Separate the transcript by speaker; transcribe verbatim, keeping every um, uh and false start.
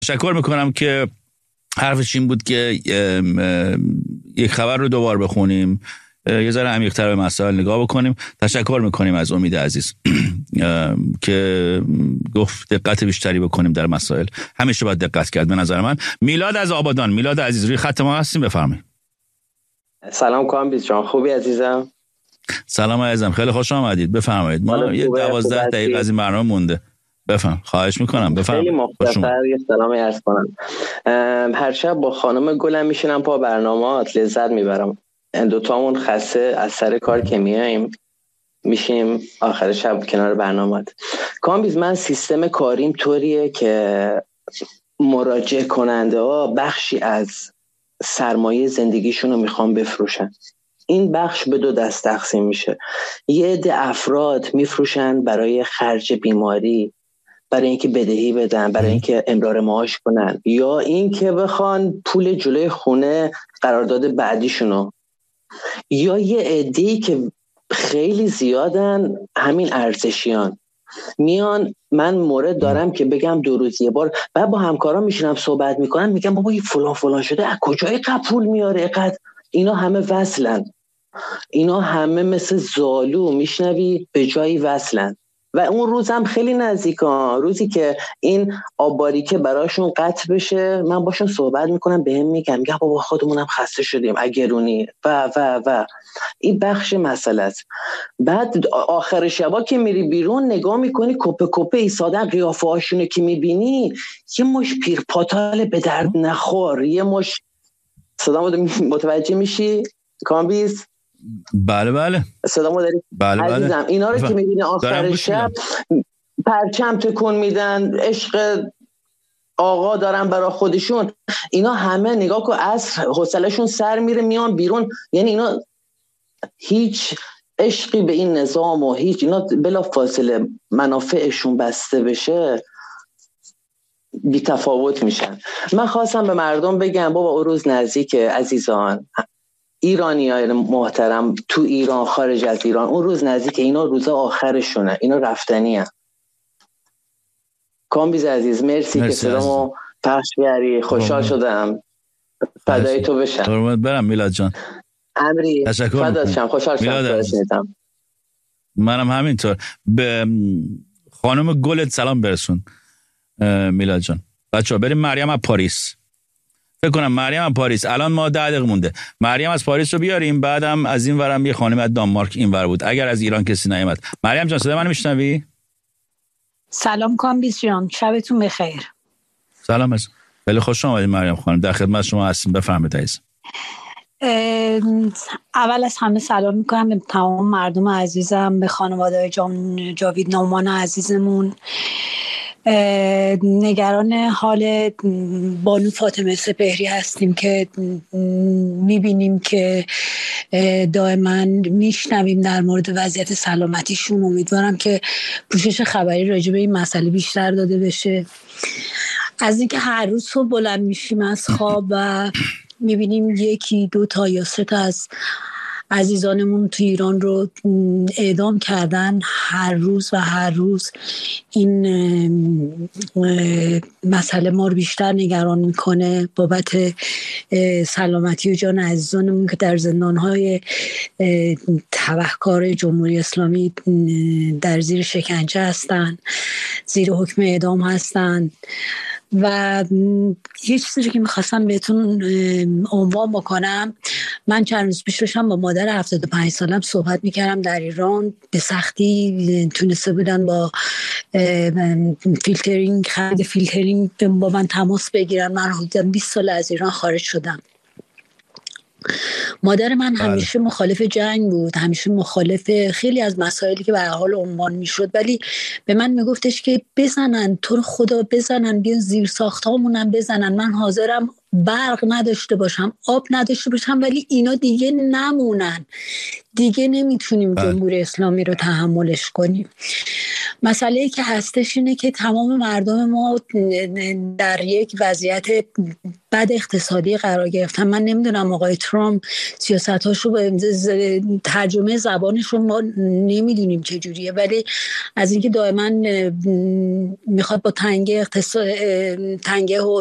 Speaker 1: تشکر میکنم که حرفش این بود که یک خبر رو دوبار بخونیم، یه ذره عمیق‌تر به مسائل نگاه بکنیم. تشکر میکنیم از امید عزیز که گفت دقت بیشتری بکنیم در مسائل. همیشه باید دقت کرد به نظر من. میلاد از آبادان، میلاد عزیز روی خط ما هستیم، بفرمایید.
Speaker 2: سلام کامبیز جان، خوبی عزیزم؟
Speaker 1: سلام عزیزم، خیلی خوش آمدید، بفرمایید. ما یه دوازده دقیقه از این برنامه مونده. بفهم، خواهش میکنم، بفهم.
Speaker 2: خیلی مختصر یه سلامی عرض کنم. هر شب با خانم گلم میشینم پا برنامه‌ات، لذت میبرم. دوتامون خسته از سر کار که میایم میشیم آخر شب کنار برنامه‌ات. کامبیز، من سیستم کاریم طوریه که مراجعه کننده ها بخشی از سرمایه زندگیشون رو میخوام بفروشن. این بخش به دو دست تقسیم میشه. یه عده افراد میفروشن برای خرج بیماری، برای اینکه بدهی بدن، برای اینکه امرار معاش کنن، یا اینکه بخوان پول جلوی خونه قرارداد بعدیشونو، یا یه عده‌ای که خیلی زیادن همین ارزشیان میان. من مورد دارم که بگم دو روز یه بار بعد با همکاران میشینم صحبت میکنم، میگم بابا این فلان فلان شده، از کجای قد پول میاره قد؟ اینا همه وصلن، اینا همه مثل زالو میشنوی به جایی وصلن. و اون روزم خیلی نزدیکا، روزی که این آباریکه براشون قطع بشه، من باشون صحبت میکنم، بهم میگن میگه بابا خودمونم خسته شدیم اگرونی و و و این بخش مسئله است. بعد آخر شبا که میری بیرون نگاه میکنی کپه کپه ایستادن، قیافه هاشونه که میبینی یه مش پیر پاتال به درد نخور، یه مش صدا متوجه میشی کامبیز؟
Speaker 1: بله بله
Speaker 2: صدامو داری؟
Speaker 1: بله بله.
Speaker 2: عزیزم اینا رو که میبینی آخر شب پرچم تکون میدن، عشق آقا دارن برای خودشون، اینا همه نگاه کن عصر حوصله‌شون سر میره میان بیرون. یعنی اینا هیچ عشقی به این نظام و هیچ، اینا بلا فاصله منافعشون بسته بشه بی تفاوت میشن. من خواستم به مردم بگم بابا اون روز نزدیکه عزیزان، ایرانیای محترم تو ایران خارج از ایران، اون روز نزدیکه، اینا روزا آخرشونه، اینا رفتنیه. کامبیز عزیز مرسی, مرسی که صدامو پخش کردی، خوشحال شدم، فدای تو بشم.
Speaker 1: قربونت برم میلاد جان،
Speaker 2: امری فدات شم، خوشحال شدم.
Speaker 1: منم همینطور. به خانم گلت سلام برسون میلاد جان. بچه‌ها بریم مریم از پاریس. فکر کنم مریم از پاریس، الان ما ده دقیقه مونده. مریم از پاریس رو بیاریم، بعدم از این ورم یه خانم از دانمارک این ور بود، اگر از ایران کسی نیامد. مریم جان صدای منو میشنوی؟
Speaker 3: سلام کامبیز جان، شبتون بخیر.
Speaker 1: سلام از خیلی خوش آمدید مریم خانم، در خدمت شما هستیم، بفرمایید عزیز.
Speaker 3: اول از همه سلام میکنم به تمام مردم عزیزم، به خانواده جان جاوید نومان عزیزمون. نگران حال بانو فاطمه سپهری هستیم که میبینیم که دائما میشنویم در مورد وضعیت سلامتیشون. امیدوارم که پوشش خبری راجع به این مسئله بیشتر داده بشه. از اینکه هر روز صبح بلند میشیم از خواب و میبینیم یکی دو تا یا سه تا از عزیزانمون تو ایران رو اعدام کردن، هر روز و هر روز این مسئله ما رو بیشتر نگران میکنه بابت سلامتی و جان عزیزانمون که در زندانهای تبهکار جمهوری اسلامی در زیر شکنجه هستن، زیر حکم اعدام هستن. و یه چیزی که میخواستم بهتون عنوان بکنم، من چند روز پیش داشتم با مادر هفتاد و پنج سالم صحبت میکردم در ایران، به سختی تونسته بودن با فیلترینگ خرید فیلترینگ با من تماس بگیرن. من حدوداً بیست سال از ایران خارج شدم. مادر من همیشه مخالف جنگ بود، همیشه مخالف خیلی از مسائلی که به هر حال عنوان میشد، ولی به من میگفتش که بزنن، تو رو خدا بزنن، بیان زیر ساختامونم بزنن، من حاضرم برق نداشته باشم، آب نداشته باشم، ولی اینا دیگه نمونن، دیگه نمیتونیم جمهوری اسلامی رو تحملش کنیم. مسئله که هستش اینه که تمام مردم ما در یک وضعیت بد اقتصادی قرار گرفتن. من نمیدونم آقای ترامپ سیاستاشو ترجمه زبانشو ما نمیدونیم چجوریه، ولی از اینکه دائما میخواد با تنگه اقتصاد تنگه